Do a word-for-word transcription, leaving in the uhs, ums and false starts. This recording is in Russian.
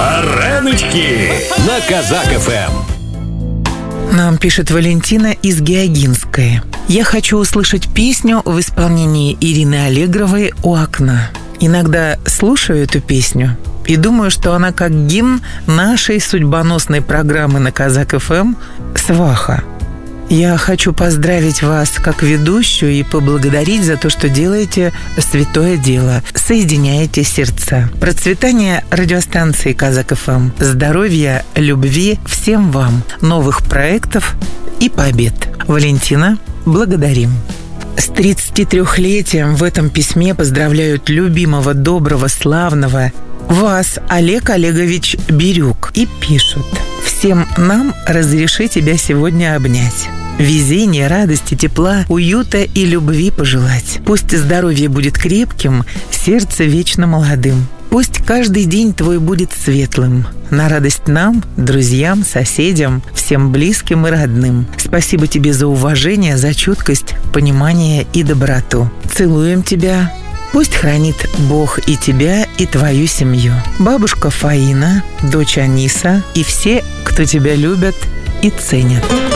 Бараночки на Казак-ФМ. Нам пишет Валентина из Геогинской. Я хочу услышать песню в исполнении Ирины Аллегровой «У окна». Иногда слушаю эту песню и думаю, что она как гимн нашей судьбоносной программы на Казак-ФМ «Сваха». Я хочу поздравить вас как ведущую и поблагодарить за то, что делаете святое дело, соединяете сердца. Процветания радиостанции Казак-ФМ, здоровья, любви всем вам, новых проектов и побед. Валентина, благодарим. С тридцатитрёхлетием в этом письме поздравляют любимого, доброго, славного вас, Олег Олегович Бирюк, и пишут: «Всем нам разреши тебя сегодня обнять. Везения, радости, тепла, уюта и любви пожелать. Пусть здоровье будет крепким, сердце вечно молодым. Пусть каждый день твой будет светлым. На радость нам, друзьям, соседям, всем близким и родным. Спасибо тебе за уважение, за чуткость, понимание и доброту. Целуем тебя. Пусть хранит Бог и тебя, и твою семью. Бабушка Фаина, дочь Аниса и все, кто тебя любят и ценят».